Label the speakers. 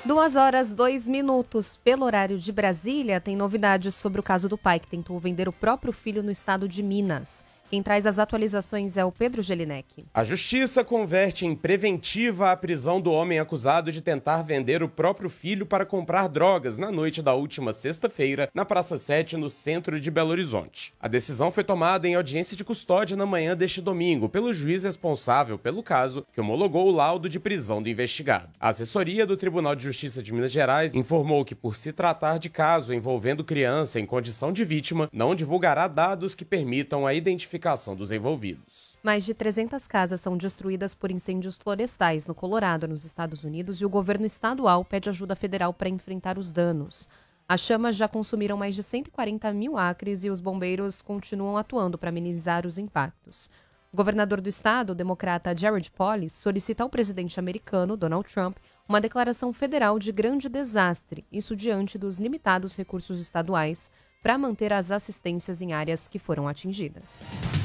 Speaker 1: 2h02. Pelo horário de Brasília, tem novidades sobre o caso do pai que tentou vender o próprio filho no estado de Minas. Quem traz as atualizações é o Pedro Gelinek.
Speaker 2: A justiça converte em preventiva a prisão do homem acusado de tentar vender o próprio filho para comprar drogas na noite da última sexta-feira, na Praça 7, no centro de Belo Horizonte. A decisão foi tomada em audiência de custódia na manhã deste domingo pelo juiz responsável pelo caso, que homologou o laudo de prisão do investigado. A assessoria do Tribunal de Justiça de Minas Gerais informou que, por se tratar de caso envolvendo criança em condição de vítima, não divulgará dados que permitam a identificação dos envolvidos.
Speaker 1: Mais de 300 casas são destruídas por incêndios florestais no Colorado, nos Estados Unidos, e o governo estadual pede ajuda federal para enfrentar os danos. As chamas já consumiram mais de 140 mil acres e os bombeiros continuam atuando para minimizar os impactos. O governador do estado, o democrata Jared Polis, solicita ao presidente americano, Donald Trump, uma declaração federal de grande desastre, isso diante dos limitados recursos estaduais para manter as assistências em áreas que foram atingidas.